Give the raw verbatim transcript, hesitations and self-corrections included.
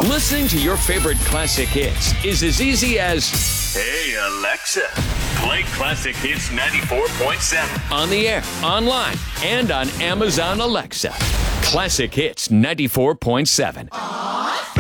Listening to your favorite classic hits is as easy as, "Hey, Alexa, play Classic Hits ninety-four point seven. On the air, online, and on Amazon Alexa. Classic Hits ninety-four point seven.